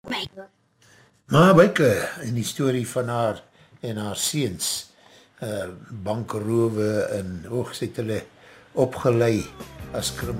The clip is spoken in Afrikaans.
Maar Byke, in die story van haar en haar seens, bankrove en sy het hulle opgelei as